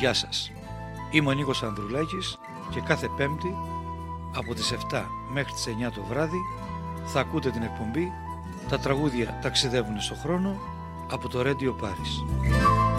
Γεια σας. Είμαι ο Νίκος Ανδρουλάκης και κάθε Πέμπτη από τις 7 μέχρι τις 9 το βράδυ θα ακούτε την εκπομπή «Τα τραγούδια ταξιδεύουν στο χρόνο» από το Radio Paris.